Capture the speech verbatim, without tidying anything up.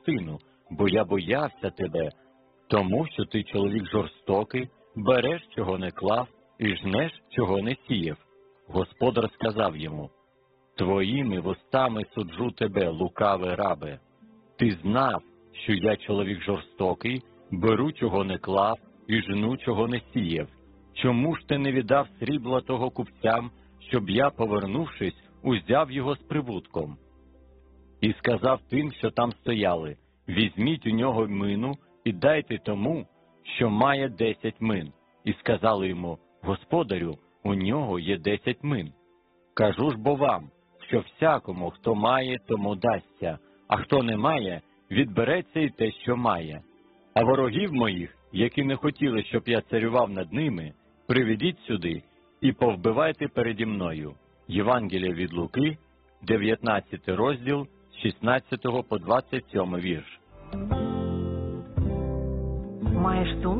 частину, бо я боявся тебе, тому що ти чоловік жорстокий, береш, чого не клав, і жнеш, чого не сіяв. Господар сказав йому: твоїми вустами суджу тебе, лукаве рабе. Ти знав, що я чоловік жорстокий, беру, чого не клав, і жну, чого не сіяв. Чому ж ти не віддав срібла того купцям, щоб я, повернувшись, узяв його з прибутком? І сказав тим, що там стояли: візьміть у нього мину і дайте тому, що має десять мин. І сказали йому: господарю, у нього є десять мин. Кажу ж бо вам, що всякому, хто має, тому дасться, а хто не має, відбереться й те, що має. А ворогів моїх, які не хотіли, щоб я царював над ними, приведіть сюди і повбивайте переді мною. Євангеліє від Луки, дев'ятнадцятий розділ, з шістнадцятого по двадцять сьомий вірш. Маєш сум?